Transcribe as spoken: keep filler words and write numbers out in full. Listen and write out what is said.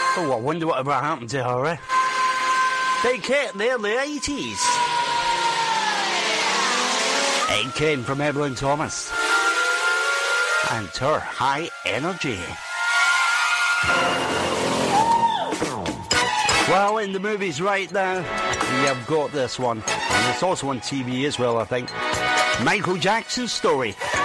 Oh, I wonder whatever happened to her, eh? Big hit in the early eighties. Ed Kane from Evelyn Thomas. And her High Energy. Well, in the movies right now, you've got this one. And it's also on T V as well, I think. Michael Jackson's Story.